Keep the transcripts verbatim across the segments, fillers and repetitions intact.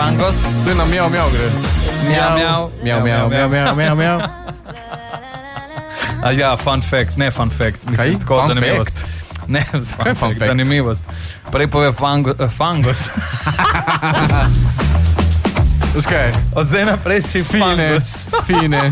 Fangos. To je na mjav, mjav gre. Mjav, mjav. Mjav, mjav, mjav, mjav, mjav, mjav. A ja, fun fact, ne fun fact. Mislim, Kaj? tako Fun zanimivost. fact? Ne, fun, Kaj je fun fact, fact? zanimivost. Prej pove fango, uh, fangos. Skaj? Od zdaj naprej si Fine, fangos. fine.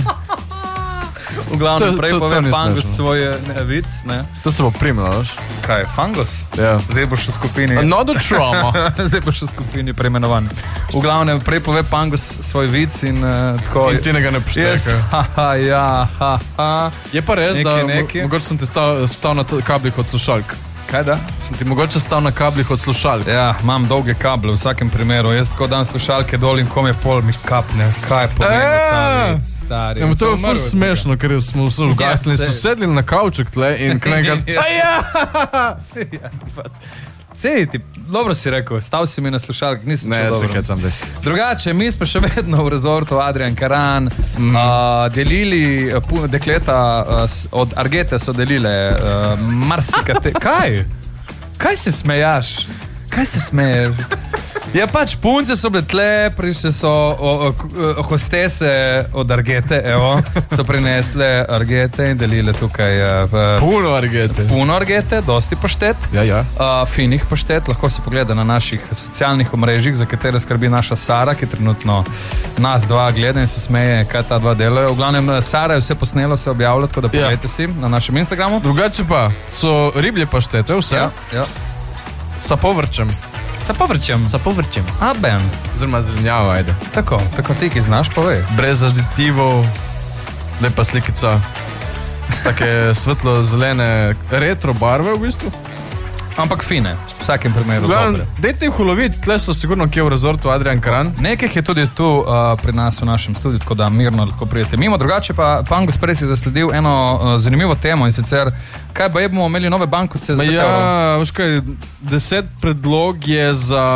V glavnem, To- prej to- to pove ni fangos smešno. svoje ne, vic, ne. To se bo primilo, veš? Kaj, fangos? Ja. Zdaj boš v skupini. Another trauma. Zdaj boš v skupini preimenovan. V glavnem, prej pove Pangos svoj vic in uh, tako. In ti ne ga ne Yes, pošteka. haha, ja, haha. Je pa res, Nekaj, da mo- nekaj. mogoče sem ti stal, stal na t- kablih od slušalk. Kaj da? Sem ti mogoče stal na kablih od slušalk. Ja, imam dolge kable v vsakem primeru. Jaz tako dam slušalke dol in kom je pol mi kapne. Kaj pomeni ta vic, stari? Ja, to je Sem ful umrl od smešno, ker smo vse ugasnili, Ja, so sej. sedli na kavček tle in knegat. Ja. Aja! tega. Sej, ti, dobro si rekel, stal si mi na slušalke, nisem Ne, čul se dobro. hecam zdaj. Drugače, mi smo še vedno v rezortu Adrian Karan, mm. uh, delili, uh, pu- dekleta uh, s- od Argete so delile uh, marsikate. Kaj? Kaj se smejaš? Kaj se smeješ? Ja, pač punce so bile tle, prišle so o, o, o, hostese od Argete, evo, so prinesle Argete in delile tukaj uh, v, Puno argete. puno Argete, dosti paštet. Ja, ja. Uh, finih paštet, lahko se pogleda na naših socialnih omrežjih, za katere skrbi naša Sara, ki trenutno nas dva gleda in se smeje, kaj ta dva delajo. V glavnem, Sara je vse posnelo, vse objavila, tako da Ja. pogledajte si na našem Instagramu. Drugače pa so riblje paštete, vse. Ja, ja. Sa povrčem. Se povrčem. Sa povrčem. A, ben. Oziroma zelenjavo, ajde. Tako, tako ti, ki znaš, povej. Brez aditivov, lepa slikica. Take svetlo-zelene retro barve v bistvu. Ampak fine, v vsakem primeru dobre. Dajte jih uloviti, tle so sigurno kje v rezortu Adrian Karan. Nekaj je tudi tu uh, pri nas v našem studiu, tako da mirno lahko prijete mimo. Drugače pa Fangos prej si zasledil eno uh, zanimivo temo in sicer, kaj pa je bomo imeli nove bankovce za pet evrov? Ja, veš kaj, deset predlog je za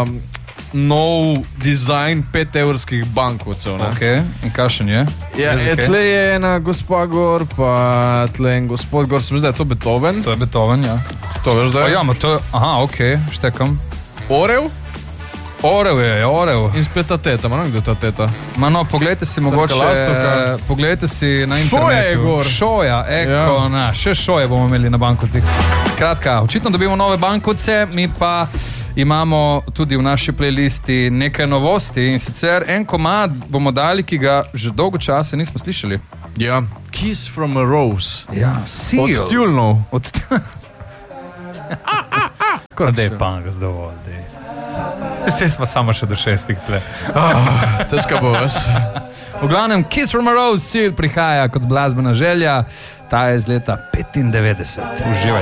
nov dizajn petevrskih bankovcev. ne. Ok, in kakšen je? Ja, Veš, je, zakaj? tle je ena gospa gor, pa tle en gospod gor, se mi zdi, da je to Beethoven. To je Beethoven, ja. To veš, da O, je? ja, ma to je, aha, ok, štekam. Orel Orel je, Orel. in spet ta teta, ma ne vem, kdo je ta teta. Ma no, poglejte si mogoče, Lastovka. poglejte si na internetu. Šoja je gor. Šoja, eko, ja. na, še šoje bomo imeli na bankovcih. Skratka, očitno dobimo nove bankovce, mi pa imamo tudi v naši playlisti nekaj novosti in sicer en komad bomo dali, ki ga že dolgo časa nismo slišali. Ja. Kiss from a Rose. Ja, Seal. Od tjulnov. Od Tako da je Pangos dovolj, dej. Vse smo samo še do šestih tle. Težka bo, veš. V glavnem, Kiss from a Rose, Seal prihaja kot glasbena želja, ta je iz leta petindevetdeset. Uživaj.